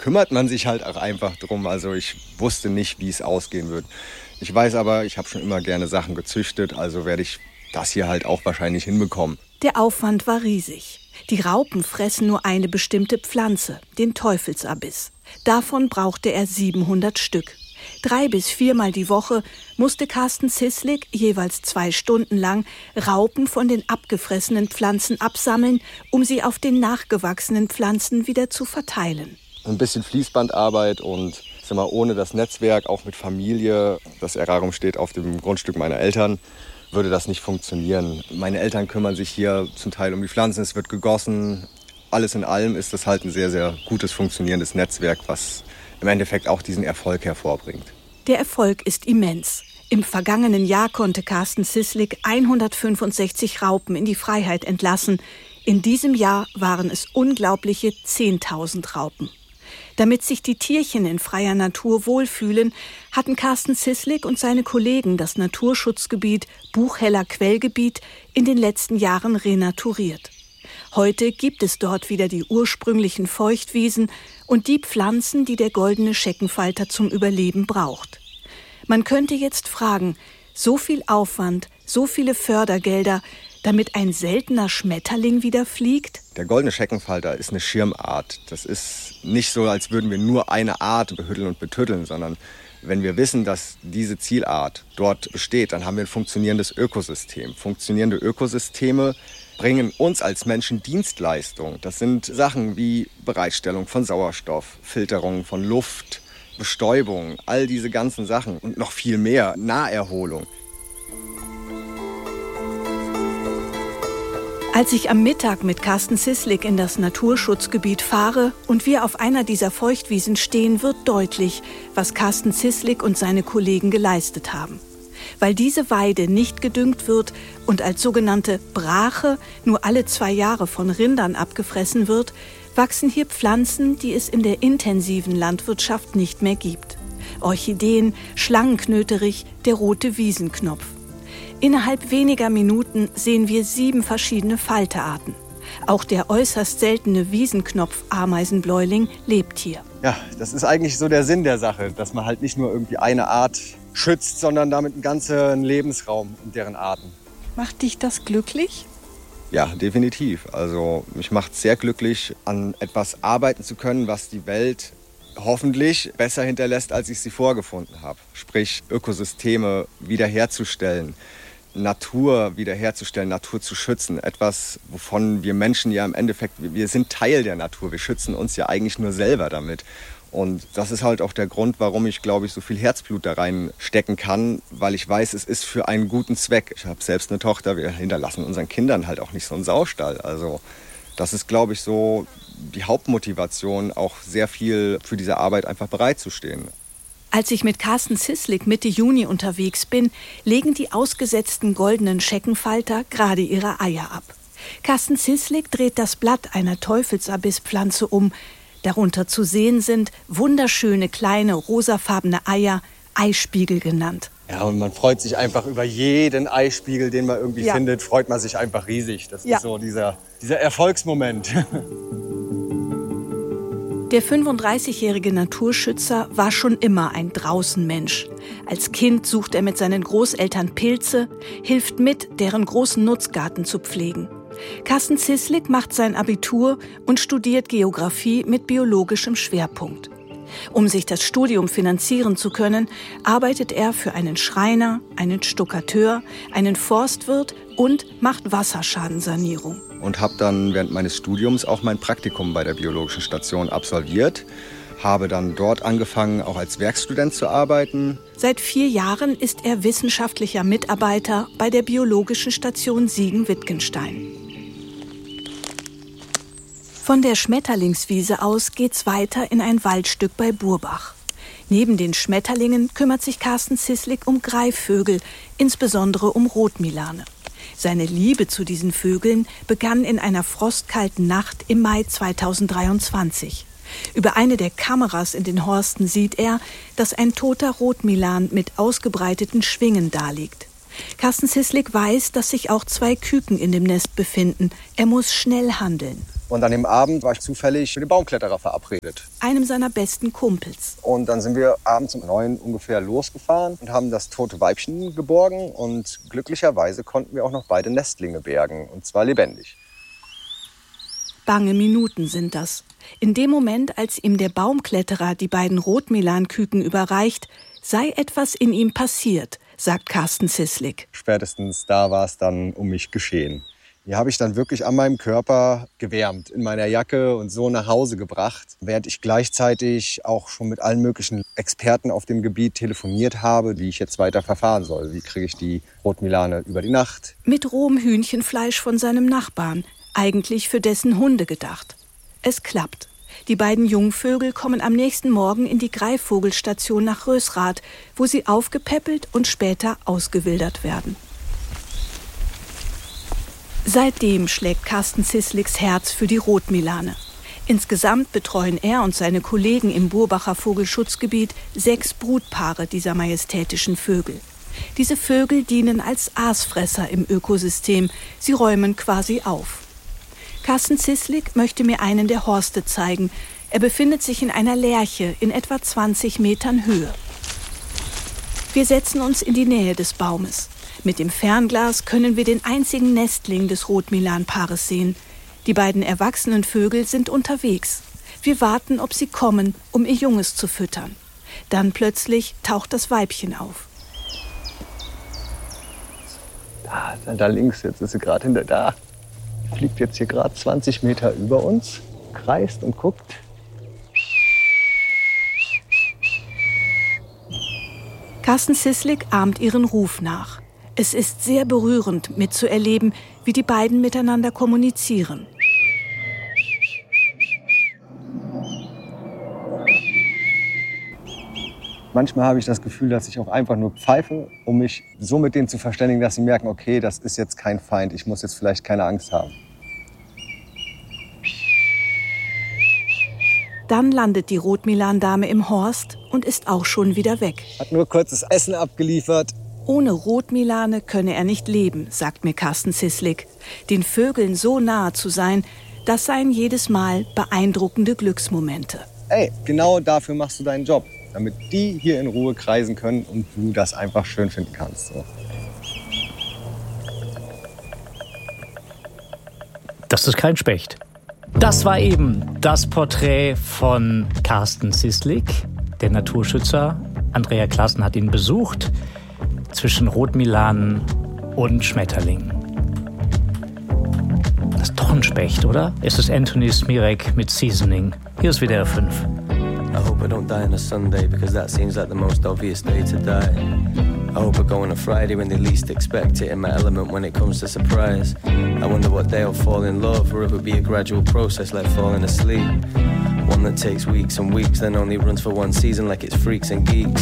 kümmert man sich halt auch einfach drum. Also ich wusste nicht, wie es ausgehen wird. Ich weiß aber, ich habe schon immer gerne Sachen gezüchtet, also werde ich das hier halt auch wahrscheinlich hinbekommen. Der Aufwand war riesig. Die Raupen fressen nur eine bestimmte Pflanze, den Teufelsabiss. Davon brauchte er 700 Stück. 3 bis 4 Mal die Woche musste Carsten Cieslik jeweils 2 Stunden lang Raupen von den abgefressenen Pflanzen absammeln, um sie auf den nachgewachsenen Pflanzen wieder zu verteilen. Ein bisschen Fließbandarbeit und ohne das Netzwerk, auch mit Familie, das Agrarium steht auf dem Grundstück meiner Eltern, würde das nicht funktionieren. Meine Eltern kümmern sich hier zum Teil um die Pflanzen, es wird gegossen. Alles in allem ist das halt ein sehr, sehr gutes funktionierendes Netzwerk, was im Endeffekt auch diesen Erfolg hervorbringt. Der Erfolg ist immens. Im vergangenen Jahr konnte Carsten Cieslik 165 Raupen in die Freiheit entlassen. In diesem Jahr waren es unglaubliche 10.000 Raupen. Damit sich die Tierchen in freier Natur wohlfühlen, hatten Carsten Cieslik und seine Kollegen das Naturschutzgebiet Buchheller Quellgebiet in den letzten Jahren renaturiert. Heute gibt es dort wieder die ursprünglichen Feuchtwiesen und die Pflanzen, die der goldene Scheckenfalter zum Überleben braucht. Man könnte jetzt fragen, so viel Aufwand, so viele Fördergelder, damit ein seltener Schmetterling wieder fliegt? Der goldene Scheckenfalter ist eine Schirmart. Das ist nicht so, als würden wir nur eine Art behütteln und betütteln, sondern wenn wir wissen, dass diese Zielart dort besteht, dann haben wir ein funktionierendes Ökosystem. Funktionierende Ökosysteme bringen uns als Menschen Dienstleistungen. Das sind Sachen wie Bereitstellung von Sauerstoff, Filterung von Luft, Bestäubung, all diese ganzen Sachen und noch viel mehr, Naherholung. Als ich am Mittag mit Carsten Cieslik in das Naturschutzgebiet fahre und wir auf einer dieser Feuchtwiesen stehen, wird deutlich, was Carsten Cieslik und seine Kollegen geleistet haben. Weil diese Weide nicht gedüngt wird und als sogenannte Brache nur alle 2 Jahre von Rindern abgefressen wird, wachsen hier Pflanzen, die es in der intensiven Landwirtschaft nicht mehr gibt. Orchideen, Schlangenknöterich, der rote Wiesenknopf. Innerhalb weniger Minuten sehen wir 7 verschiedene Falterarten. Auch der äußerst seltene Wiesenknopf-Ameisenbläuling lebt hier. Ja, das ist eigentlich so der Sinn der Sache, dass man halt nicht nur irgendwie eine Art schützt, sondern damit einen ganzen Lebensraum und deren Arten. Macht dich das glücklich? Ja, definitiv. Also mich macht es sehr glücklich, an etwas arbeiten zu können, was die Welt hoffentlich besser hinterlässt, als ich sie vorgefunden habe. Sprich, Ökosysteme wiederherzustellen, Natur wiederherzustellen, Natur zu schützen. Etwas, wovon wir Menschen ja im Endeffekt, wir sind Teil der Natur. Wir schützen uns ja eigentlich nur selber damit. Und das ist halt auch der Grund, warum ich, glaube ich, so viel Herzblut da reinstecken kann, weil ich weiß, es ist für einen guten Zweck. Ich habe selbst eine Tochter, wir hinterlassen unseren Kindern halt auch nicht so einen Saustall. Also das ist, glaube ich, so die Hauptmotivation, auch sehr viel für diese Arbeit einfach bereitzustehen. Als ich mit Carsten Cieslik Mitte Juni unterwegs bin, legen die ausgesetzten goldenen Scheckenfalter gerade ihre Eier ab. Carsten Cieslik dreht das Blatt einer Teufelsabispflanze um. Darunter zu sehen sind wunderschöne kleine rosafarbene Eier, Eispiegel genannt. Ja, und man freut sich einfach über jeden Eispiegel, den man irgendwie findet, freut man sich einfach riesig. Das ist so dieser Erfolgsmoment. Der 35-jährige Naturschützer war schon immer ein Draußenmensch. Als Kind sucht er mit seinen Großeltern Pilze, hilft mit, deren großen Nutzgarten zu pflegen. Carsten Cieslik macht sein Abitur und studiert Geografie mit biologischem Schwerpunkt. Um sich das Studium finanzieren zu können, arbeitet er für einen Schreiner, einen Stuckateur, einen Forstwirt und macht Wasserschadensanierung. Und habe dann während meines Studiums auch mein Praktikum bei der Biologischen Station absolviert. Habe dann dort angefangen, auch als Werkstudent zu arbeiten. Seit 4 Jahren ist er wissenschaftlicher Mitarbeiter bei der Biologischen Station Siegen-Wittgenstein. Von der Schmetterlingswiese aus geht's weiter in ein Waldstück bei Burbach. Neben den Schmetterlingen kümmert sich Carsten Cieslik um Greifvögel, insbesondere um Rotmilane. Seine Liebe zu diesen Vögeln begann in einer frostkalten Nacht im Mai 2023. Über eine der Kameras in den Horsten sieht er, dass ein toter Rotmilan mit ausgebreiteten Schwingen daliegt. Carsten Cieslik weiß, dass sich auch 2 Küken in dem Nest befinden. Er muss schnell handeln. Und an dem Abend war ich zufällig mit dem Baumkletterer verabredet. Einem seiner besten Kumpels. Und dann sind wir abends um 9 ungefähr losgefahren und haben das tote Weibchen geborgen. Und glücklicherweise konnten wir auch noch beide Nestlinge bergen, und zwar lebendig. Bange Minuten sind das. In dem Moment, als ihm der Baumkletterer die beiden Rotmilanküken überreicht, sei etwas in ihm passiert, sagt Carsten Cieslik. Spätestens da war es dann um mich geschehen. Die habe ich dann wirklich an meinem Körper gewärmt, in meiner Jacke und so nach Hause gebracht, während ich gleichzeitig auch schon mit allen möglichen Experten auf dem Gebiet telefoniert habe, wie ich jetzt weiter verfahren soll. Wie kriege ich die Rotmilane über die Nacht? Mit rohem Hühnchenfleisch von seinem Nachbarn, eigentlich für dessen Hunde gedacht. Es klappt. Die beiden Jungvögel kommen am nächsten Morgen in die Greifvogelstation nach Rösrath, wo sie aufgepäppelt und später ausgewildert werden. Seitdem schlägt Carsten Ciesliks Herz für die Rotmilane. Insgesamt betreuen er und seine Kollegen im Burbacher Vogelschutzgebiet 6 Brutpaare dieser majestätischen Vögel. Diese Vögel dienen als Aasfresser im Ökosystem. Sie räumen quasi auf. Carsten Cieslik möchte mir einen der Horste zeigen. Er befindet sich in einer Lärche in etwa 20 Metern Höhe. Wir setzen uns in die Nähe des Baumes. Mit dem Fernglas können wir den einzigen Nestling des Rotmilanpaares sehen. Die beiden erwachsenen Vögel sind unterwegs. Wir warten, ob sie kommen, um ihr Junges zu füttern. Dann plötzlich taucht das Weibchen auf. Da links, jetzt ist sie gerade hinter da. Fliegt jetzt hier gerade 20 Meter über uns, kreist und guckt. Carsten Cieslik ahmt ihren Ruf nach. Es ist sehr berührend, mitzuerleben, wie die beiden miteinander kommunizieren. Manchmal habe ich das Gefühl, dass ich auch einfach nur pfeife, um mich so mit denen zu verständigen, dass sie merken, okay, das ist jetzt kein Feind, ich muss jetzt vielleicht keine Angst haben. Dann landet die Rotmilandame im Horst und ist auch schon wieder weg. Hat nur kurzes Essen abgeliefert. Ohne Rotmilane könne er nicht leben, sagt mir Carsten Cieslik. Den Vögeln so nahe zu sein, das seien jedes Mal beeindruckende Glücksmomente. Ey, genau dafür machst du deinen Job, damit die hier in Ruhe kreisen können und du das einfach schön finden kannst. So. Das ist kein Specht. Das war eben das Porträt von Carsten Cieslik, der Naturschützer. Andrea Claassen hat ihn besucht, zwischen Rotmilanen und Schmetterlingen. Das ist doch ein Specht, oder? Es ist Anthony Smirek mit Seasoning. Hier ist WDR 5. I hope I don't die on a Sunday, because that seems like the most obvious day to die. I hope I go on a Friday when they least expect it, in my element when it comes to surprise. I wonder what day I'll fall in love, or if it'll be a gradual process like falling asleep. One that takes weeks and weeks, then only runs for one season like it's Freaks and Geeks.